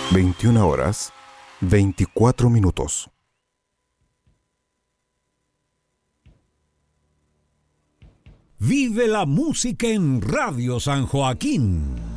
21 horas, 24 minutos. Vive la música en Radio San Joaquín.